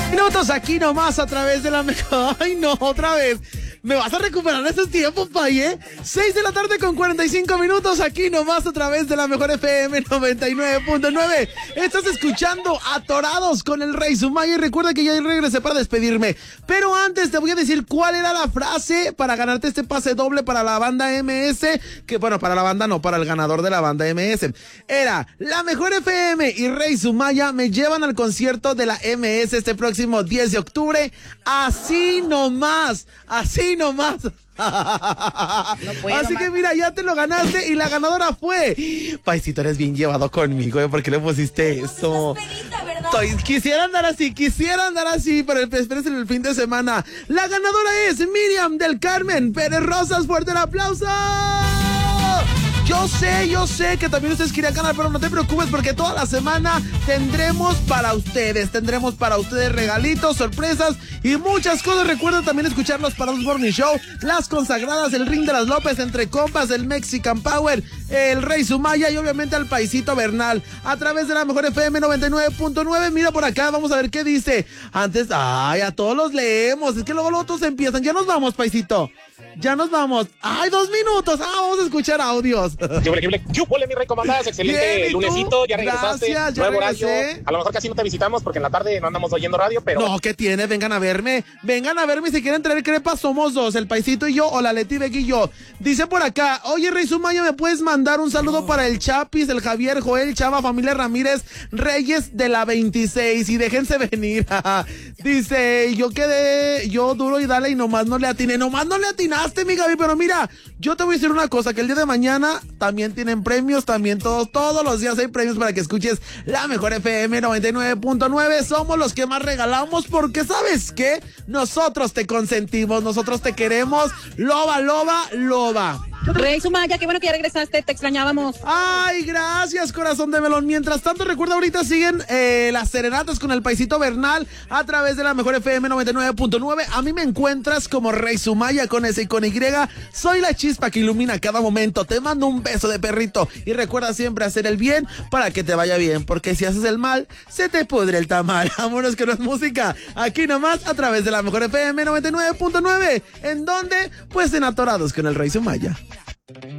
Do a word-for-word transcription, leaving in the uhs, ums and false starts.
Minutos aquí nomás a través de la mejor. Ay, no, otra vez. ¿Me vas a recuperar esos tiempos, pay, eh? seis de la tarde con cuarenta y cinco minutos aquí nomás a través de la mejor F M noventa y nueve punto nueve. Estás escuchando Atorados con el Rey Sumaya y recuerda que ya regresé para despedirme. Pero antes te voy a decir cuál era la frase para ganarte este pase doble para la banda M S. Que bueno, para la banda no, para el ganador de la banda M S. Era la mejor F M y Rey Sumaya me llevan al concierto de la M S este próximo diez de octubre. Así nomás, así nomás. No puedo, así que mira, ya te lo ganaste y la ganadora fue. Paisito, eres bien llevado conmigo, ¿eh? ¿Por qué le pusiste eso? Estoy, quisiera andar así, quisiera andar así, pero espérense en el fin de semana. La ganadora es Miriam del Carmen Pérez Rosas. ¡Fuerte el aplauso! Yo sé, yo sé que también ustedes querían ganar, pero no te preocupes porque toda la semana tendremos para ustedes, tendremos para ustedes regalitos, sorpresas y muchas cosas. Recuerda también escuchar los Parados Morning Show, las consagradas, el Ring de las López, Entre Compas, el Mexican Power, el Rey Sumaya y obviamente al Paisito Bernal a través de la mejor F M noventa y nueve punto nueve. Mira por acá, vamos a ver qué dice. Antes, ay, a todos los leemos, es que luego los otros empiezan. Ya nos vamos, Paisito. Ya nos vamos. ¡Ay, dos minutos! ¡Ah, vamos a escuchar audios! ¿Qué huele, mi Rey? ¿Cómo andas? Excelente Bien, lunesito, ya regresaste. Gracias, ya nuevo regresé. horario. A lo mejor casi no te visitamos porque en la tarde no andamos oyendo radio, pero... No, ¿qué tiene? Vengan a verme. Vengan a verme si quieren traer crepas. Somos dos, el Paisito y yo, o la Leti, Becky y yo. Dice por acá, oye, Rey Sumaya, ¿me puedes mandar un saludo para el Chapis, el Javier, Joel, Chava, familia Ramírez, Reyes de la veintiséis? Y déjense venir. Dice, yo quedé, yo duro y dale y nomás no le atiné. Nomás no le atinaste, mi Gaby, pero mira, yo te voy a decir una cosa, que el día de mañana también tienen premios, también todos, todos los días hay premios para que escuches la mejor F M noventa y nueve punto nueve. Somos los que más regalamos porque, ¿sabes qué? Nosotros te consentimos, nosotros te queremos. Loba, loba, loba. Rey Sumaya, qué bueno que ya regresaste, te extrañábamos. Ay, gracias, corazón de melón. Mientras tanto, recuerda, ahorita siguen eh, las serenatas con el Paisito Bernal a través de la mejor F M noventa y nueve punto nueve. A mí me encuentras como Rey Sumaya con S y con Y. Soy la chispa que ilumina cada momento. Te mando un beso de perrito y recuerda siempre hacer el bien para que te vaya bien, porque si haces el mal, se te pudre el tamal. Vámonos que no es música. Aquí nomás a través de la mejor F M noventa y nueve punto nueve. ¿En dónde? Pues en Atorados con el Rey Sumaya.